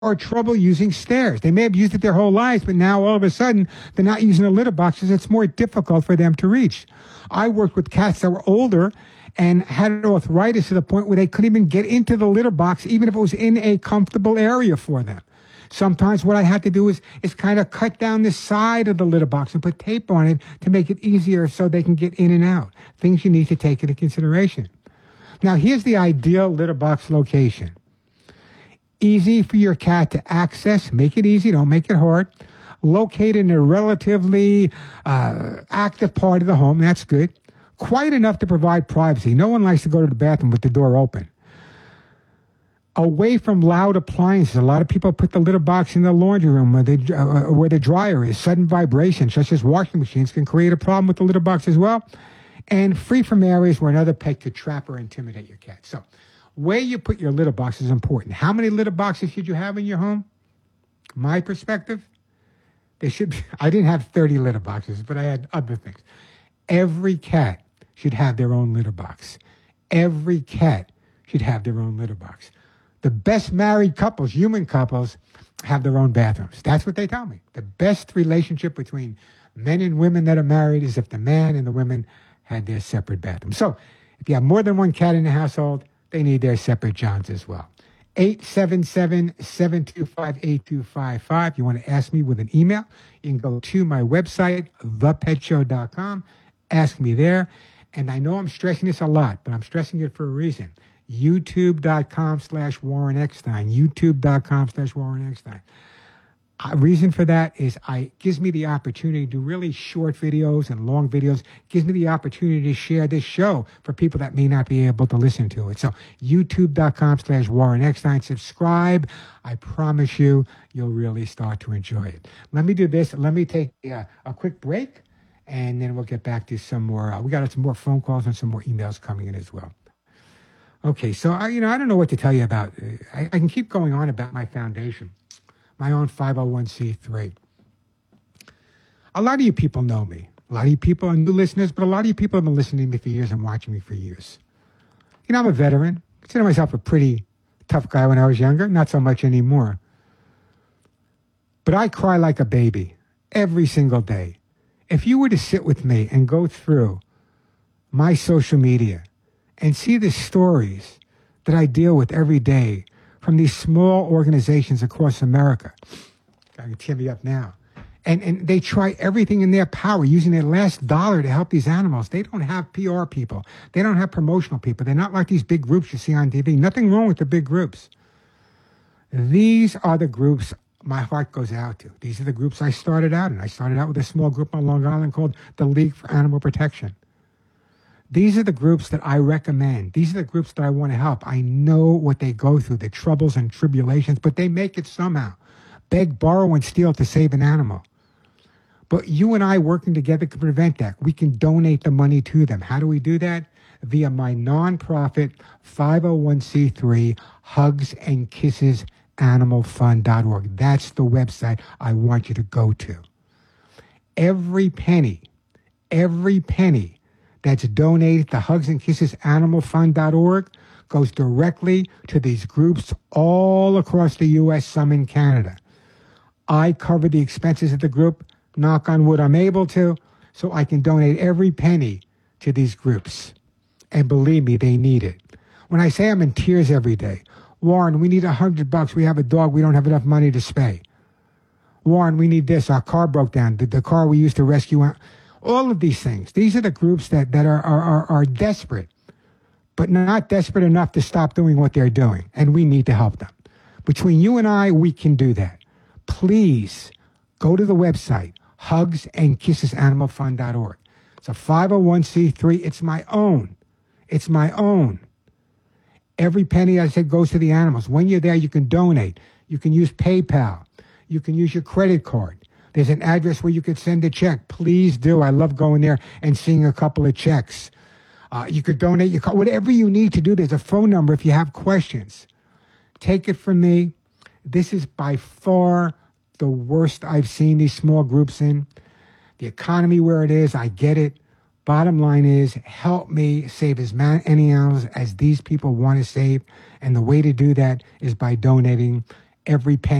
or trouble using stairs. They may have used it their whole lives, but now all of a sudden they're not using the litter boxes. It's more difficult for them to reach. I worked with cats that were older and had arthritis to the point where they couldn't even get into the litter box, even if it was in a comfortable area for them. Sometimes what I had to do is kind of cut down the side of the litter box and put tape on it to make it easier so they can get in and out. Things you need to take into consideration. Now, here's the ideal litter box location. Easy for your cat to access. Make it easy. Don't make it hard. Located in a relatively active part of the home. That's good. Quiet enough to provide privacy. No one likes to go to the bathroom with the door open. Away from loud appliances. A lot of people put the litter box in the laundry room where the dryer is. Sudden vibrations, such as washing machines, can create a problem with the litter box as well. And free from areas where another pet could trap or intimidate your cat. So, where you put your litter box is important. How many litter boxes should you have in your home? My perspective, they should be, I didn't have 30 litter boxes, but I had other things. Every cat should have their own litter box. Every cat should have their own litter box. The best married couples, human couples, have their own bathrooms. That's what they tell me. The best relationship between men and women that are married is if the man and the women had their separate bathrooms. So if you have more than one cat in the household, they need their separate johns as well. 877-725-8255. You want to ask me with an email, you can go to my website, thepetshow.com. Ask me there. And I know I'm stressing this a lot, but I'm stressing it for a reason. YouTube.com/Warren Eckstein. YouTube.com/Warren Eckstein. Reason for that is gives me the opportunity to do really short videos and long videos. Gives me the opportunity to share this show for people that may not be able to listen to it. So YouTube.com/Warren Eckstein. Subscribe. I promise you'll really start to enjoy it. Let me do this. Let me take a quick break, and then we'll get back to some more. We got some more phone calls and some more emails coming in as well. Okay, so I don't know what to tell you about. I can keep going on about my foundation, my own 501c3. A lot of you people know me. A lot of you people are new listeners, but a lot of you people have been listening to me for years and watching me for years. I'm a veteran. I consider myself a pretty tough guy when I was younger, not so much anymore. But I cry like a baby every single day. If you were to sit with me and go through my social media and see the stories that I deal with every day from these small organizations across America. I can tear me up now. And they try everything in their power, using their last dollar to help these animals. They don't have PR people. They don't have promotional people. They're not like these big groups you see on TV. Nothing wrong with the big groups. These are the groups my heart goes out to. These are the groups I started out in. I started out with a small group on Long Island called the League for Animal Protection. These are the groups that I recommend. These are the groups that I want to help. I know what they go through, the troubles and tribulations, but they make it somehow. Beg, borrow, and steal to save an animal. But you and I working together can prevent that. We can donate the money to them. How do we do that? Via my nonprofit 501c3 Hugs and Kisses animalfund.org. That's the website I want you to go to. Every penny that's donated to Hugs and Kisses animalfund.org goes directly to these groups all across the U.S., some in Canada. I cover the expenses of the group. Knock on wood, I'm able to, so I can donate every penny to these groups. And believe me, they need it. When I say I'm in tears every day, Warren, we need $100. We have a dog. We don't have enough money to spay. Warren, we need this. Our car broke down. The car we used to rescue. All of these things. These are the groups that are desperate, but not desperate enough to stop doing what they're doing. And we need to help them. Between you and I, we can do that. Please go to the website, hugsandkissesanimalfund.org. It's a 501c3. It's my own. It's my own. Every penny, I said, goes to the animals. When you're there, you can donate. You can use PayPal. You can use your credit card. There's an address where you could send a check. Please do. I love going there and seeing a couple of checks. You could donate your car. Whatever you need to do, there's a phone number if you have questions. Take it from me. This is by far the worst I've seen these small groups in. The economy where it is, I get it. Bottom line is, help me save as many animals as these people want to save. And the way to do that is by donating every penny.